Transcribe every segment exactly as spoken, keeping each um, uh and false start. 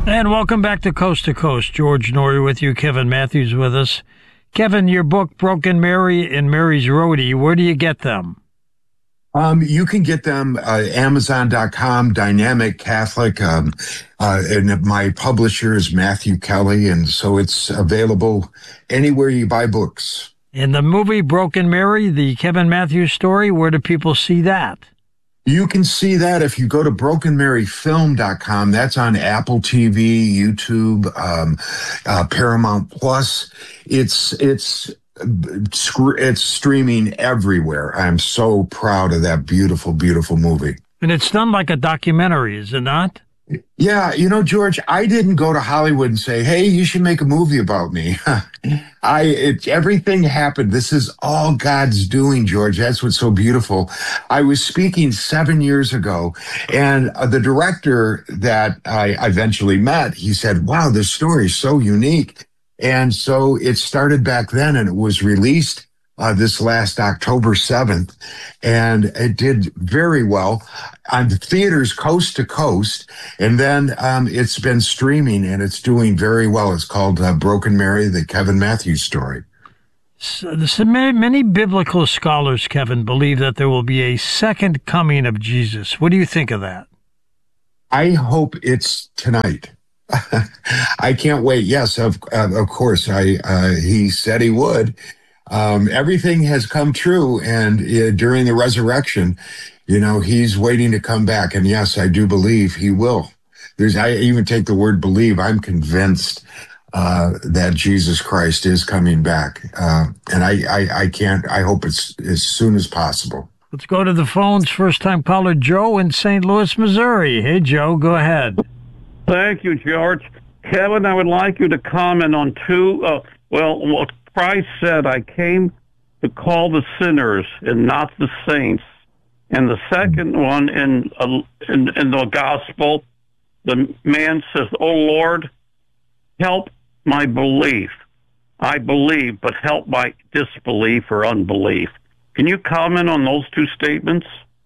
And welcome back to Coast to Coast. George Noory with you, Kevin Matthews with us. Kevin, your book, Broken Mary and Mary's Roadie, where do you get them? Um, you can get them uh, Amazon dot com, Dynamic Catholic, um, uh, and my publisher is Matthew Kelly, and so it's available anywhere you buy books. In the movie Broken Mary, the Kevin Matthews story, where do people see that? You can see that if you go to broken mary film dot com. That's on Apple T V, YouTube, um, uh, Paramount Plus. It's it's it's streaming everywhere. I'm so proud of that beautiful, beautiful movie. And it's done like a documentary, is it not? Yeah, you know, George, I didn't go to Hollywood and say, hey, you should make a movie about me. I, it, everything happened. This is all God's doing, George. That's what's so beautiful. I was speaking seven years ago, and uh, the director that I eventually met, he said, wow, this story is so unique. And so it started back then, and it was released uh, this last October seventh, and it did very well on the theaters coast to coast. And then um, it's been streaming, and it's doing very well. It's called uh, Broken Mary, the Kevin Matthews story. So, so many, many biblical scholars, Kevin, believe that there will be a second coming of Jesus. What do you think of that? I hope it's tonight. I can't wait. Yes, of uh, of course. I uh, he said he would. Um, everything has come true, and uh, during the resurrection, you know, he's waiting to come back. And yes, I do believe he will. There's, I even take the word believe. I'm convinced uh, that Jesus Christ is coming back, uh, and I, I I can't. I hope it's as soon as possible. Let's go to the phones. First time caller Joe in Saint Louis, Missouri. Hey, Joe, go ahead. Thank you, George. Kevin, I would like you to comment on two, uh, well, what Christ said, I came to call the sinners and not the saints. And the second one in, uh, in, in the gospel, the man says, oh, Lord, help my belief. I believe, but help my disbelief or unbelief. Can you comment on those two statements?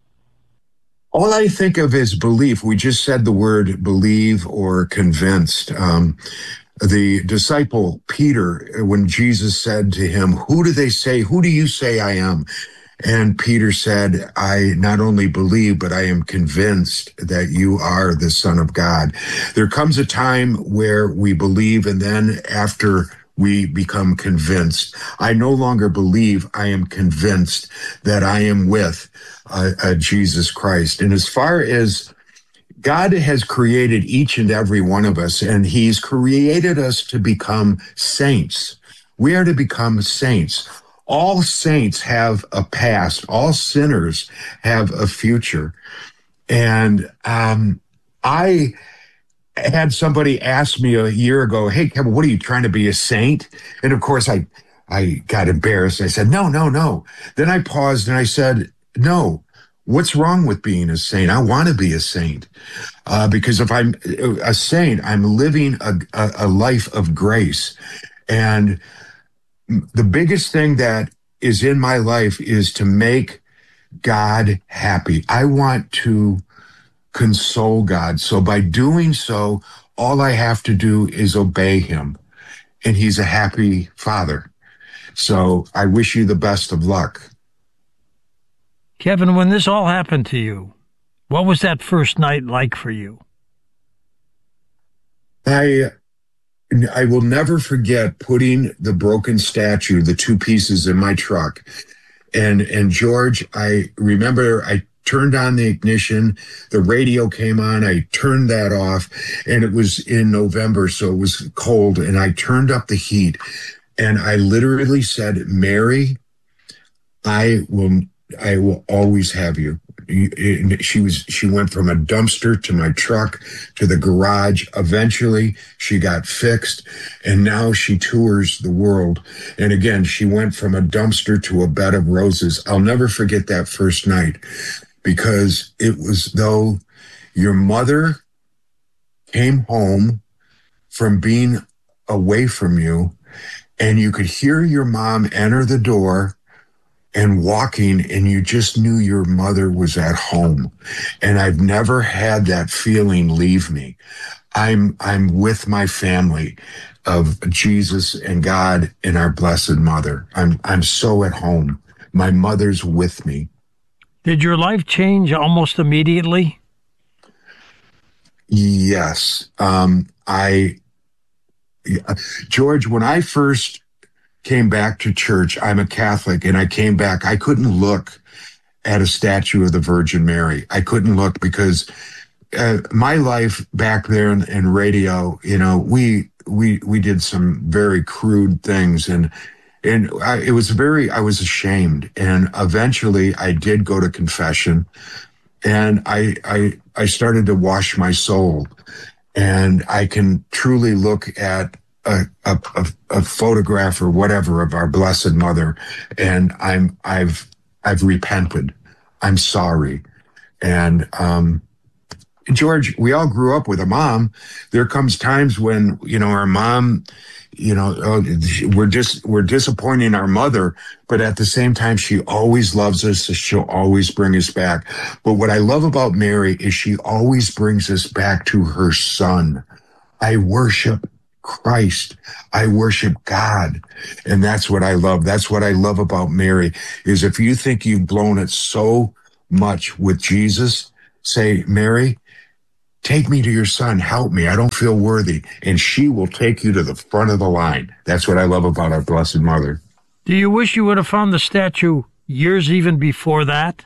All I think of is belief. We just said the word believe or convinced. Um, the disciple Peter, when Jesus said to him, who do they say, who do you say I am? And Peter said, I not only believe, but I am convinced that you are the Son of God. There comes a time where we believe, and then after we become convinced. I no longer believe, I am convinced that I am with uh, uh, Jesus Christ. And as far as God has created each and every one of us, and he's created us to become saints. We are to become saints. All saints have a past. All sinners have a future. And um, I had somebody ask me a year ago, hey, Kevin, what are you trying to be, a saint? And of course, I, I got embarrassed. I said, no, no, no. Then I paused and I said, no, what's wrong with being a saint? I want to be a saint uh, because if I'm a saint, I'm living a, a, a life of grace. And the biggest thing that is in my life is to make God happy. I want to console God. So by doing so, all I have to do is obey him. And he's a happy father. So I wish you the best of luck. Kevin, when this all happened to you, what was that first night like for you? I I will never forget putting the broken statue, the two pieces, in my truck. And and George, I remember I turned on the ignition, the radio came on, I turned that off, and it was in November, so it was cold, and I turned up the heat, and I literally said, Mary, I will I will always have you. She was, she went from a dumpster to my truck to the garage. Eventually she got fixed, and now she tours the world. And again, she went from a dumpster to a bed of roses. I'll never forget that first night, because it was though your mother came home from being away from you, and you could hear your mom enter the door and walking, and you just knew your mother was at home. And I've never had that feeling leave me. I'm I'm with my family of Jesus and God and our Blessed Mother. I'm I'm so at home. My mother's with me. Did your life change almost immediately? Yes. Um, I, George, when I first came back to church, I'm a Catholic, and I came back, I couldn't look at a statue of the Virgin Mary. I couldn't look because uh, my life back there in, in radio, you know, we we we did some very crude things, and and I, it was very, I was ashamed, and eventually I did go to confession, and I I I started to wash my soul, and I can truly look at a, a, a, a photograph or whatever of our Blessed Mother, and I'm I've I've repented. I'm sorry. And um, George, we all grew up with a mom. There comes times when, you know, our mom, you know, uh, we're just we're disappointing our mother, but at the same time, she always loves us. So she'll always bring us back. But what I love about Mary is she always brings us back to her son. I worship Christ. I worship God. And that's what I love. That's what I love about Mary is if you think you've blown it so much with Jesus, say, Mary, take me to your son. Help me. I don't feel worthy. And she will take you to the front of the line. That's what I love about our Blessed Mother. Do you wish you would have found the statue years even before that?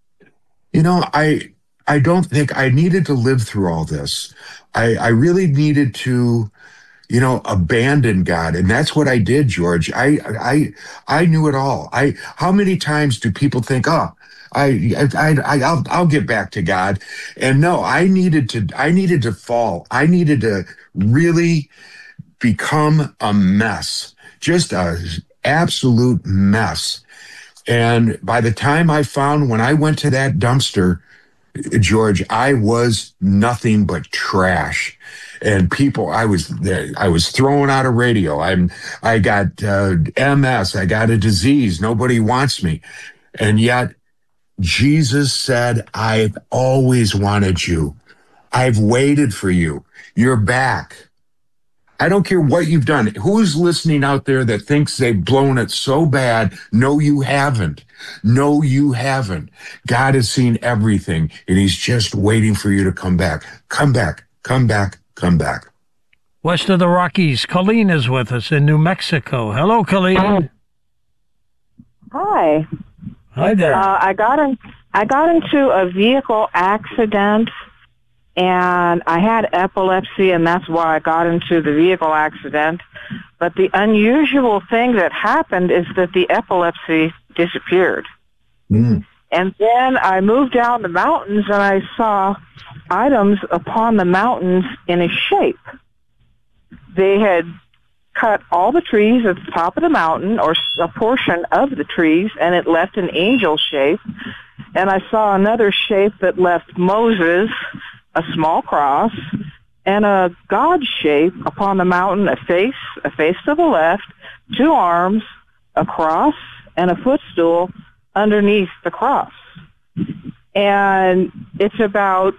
You know, I I don't think I needed to live through all this. I, I really needed to, you know, abandon God. And that's what I did, George. I, I, I knew it all. I, how many times do people think, oh, I, I, I, I'll, I'll get back to God. And no, I needed to, I needed to fall. I needed to really become a mess, just a absolute mess. And by the time I found, when I went to that dumpster, George, I was nothing but trash. And people, I was I was thrown out of radio. I'm I got uh, M S. I got a disease. Nobody wants me. And yet Jesus said, I've always wanted you. I've waited for you. You're back. I don't care what you've done. Who's listening out there that thinks they've blown it so bad? No, you haven't. No, you haven't. God has seen everything, and he's just waiting for you to come back. Come back, come back, come back. West of the Rockies, Colleen is with us in New Mexico. Hello, Colleen. Hi. Hi there. Uh, I got in, I got into a vehicle accident, and I had epilepsy, and that's why I got into the vehicle accident. But the unusual thing that happened is that the epilepsy disappeared. Mm. And then I moved down the mountains, and I saw items upon the mountains in a shape. They had cut all the trees at the top of the mountain, or a portion of the trees, and it left an angel shape. And I saw another shape that left Moses, a small cross, and a God shape upon the mountain, a face, a face to the left, two arms, a cross, and a footstool underneath the cross. And it's about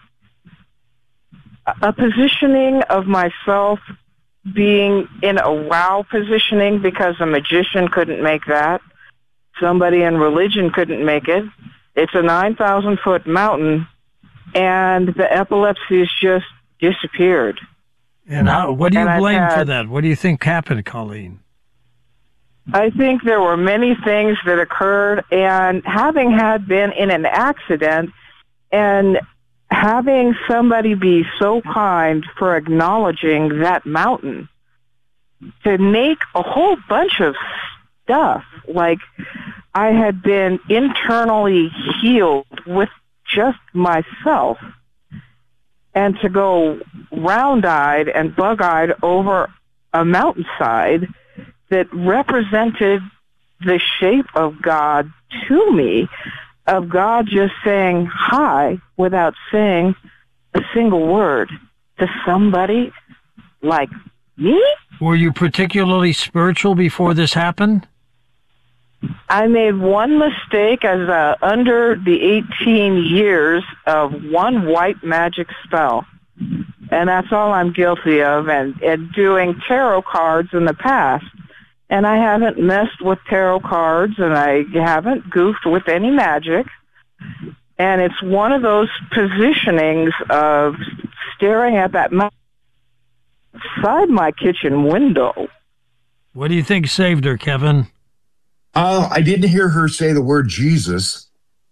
a positioning of myself being in a wow positioning because a magician couldn't make that. Somebody in religion couldn't make it. It's a nine thousand foot mountain, and the epilepsy has just disappeared. And how, what do you and blame had, for that? What do you think happened, Colleen? I think there were many things that occurred, and having had been in an accident and having somebody be so kind for acknowledging that mountain to make a whole bunch of stuff, like I had been internally healed with just myself, and to go round-eyed and bug-eyed over a mountainside that represented the shape of God to me, of God just saying hi without saying a single word to somebody like me. Were you particularly spiritual before this happened? I made one mistake as uh, under the eighteen years of one white magic spell. And that's all I'm guilty of, and, and doing tarot cards in the past. And I haven't messed with tarot cards, and I haven't goofed with any magic. And it's one of those positionings of staring at that mountain outside my kitchen window. What do you think saved her, Kevin? Uh, I didn't hear her say the word Jesus.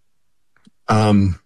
Um,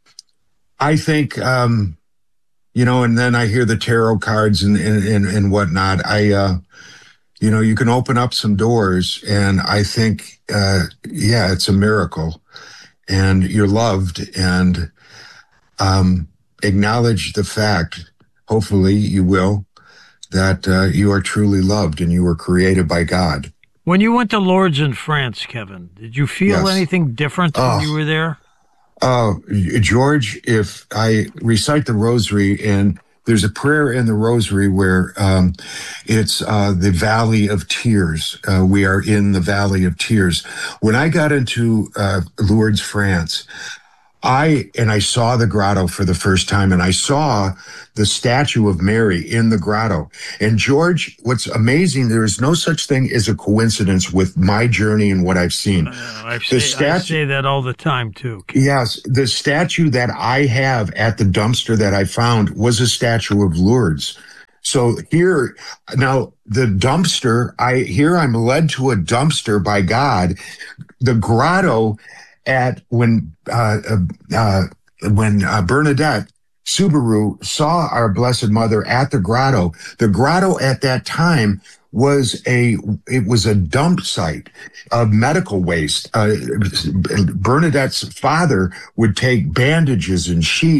I think, um, you know, and then I hear the tarot cards and, and, and, and whatnot. I, uh, you know, you can open up some doors, and I think, uh, yeah, it's a miracle, and you're loved, and um, acknowledge the fact, hopefully you will, that uh, you are truly loved and you were created by God. When you went to Lourdes in France, Kevin, did you feel Yes. anything different Oh. when you were there? Uh, George, if I recite the rosary, and there's a prayer in the rosary where um, it's uh, the Valley of Tears. Uh, we are in the Valley of Tears. When I got into uh, Lourdes, France, I, and I saw the grotto for the first time, and I saw the statue of Mary in the grotto. And George, what's amazing, there is no such thing as a coincidence with my journey and what I've seen. Uh, I, The say, I statue- say that all the time, too. Yes, the statue that I have at the dumpster that I found was a statue of Lourdes. So here, now the dumpster, I here I'm led to a dumpster by God. The grotto at when uh, uh, when uh, Bernadette Subaru saw our Blessed Mother at the grotto, the grotto at that time was a it was a dump site of medical waste. Uh, Bernadette's father would take bandages and sheets